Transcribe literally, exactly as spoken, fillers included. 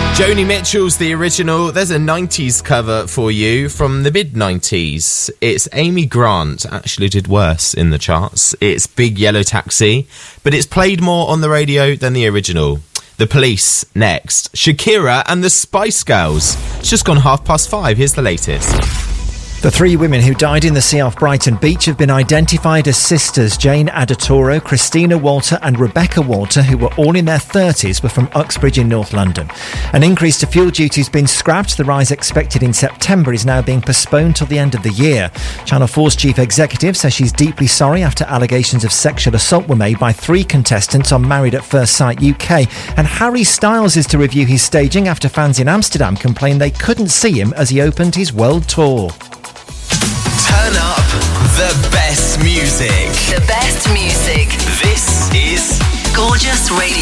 Joni Mitchell's the original. There's a nineties cover for you from the mid nineties. It's Amy Grant, actually did worse in the charts. It's Big Yellow Taxi, but it's played more on the radio than the original. The Police next. Shakira and the Spice Girls. It's just gone half past five. Here's the latest. The three women who died in the sea off Brighton Beach have been identified as sisters. Jane Adatoro, Christina Walter and Rebecca Walter, who were all in their thirties, were from Uxbridge in North London. An increase to fuel duty has been scrapped. The rise expected in September is now being postponed till the end of the year. Channel four's chief executive says she's deeply sorry after allegations of sexual assault were made by three contestants on Married at First Sight U K. And Harry Styles is to review his staging after fans in Amsterdam complained they couldn't see him as he opened his world tour. Turn up the best music. The best music. This is Gorgeous Radio.